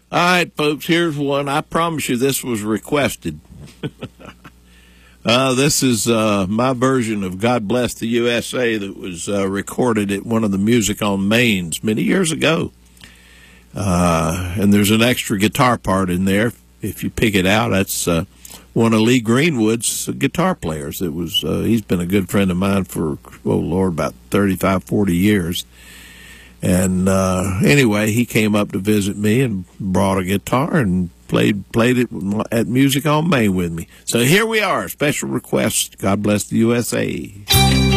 All right, folks, here's one. I promise you this was requested. This is my version of God Bless the USA that was recorded at one of the Music on Mains many years ago. And there's an extra guitar part in there. If you pick it out, that's one of Lee Greenwood's guitar players. It was he's been a good friend of mine for, oh, Lord, about 35, 40 years. And anyway, he came up to visit me and brought a guitar and played it at Music on Main with me. So here we are, special request, God Bless the USA.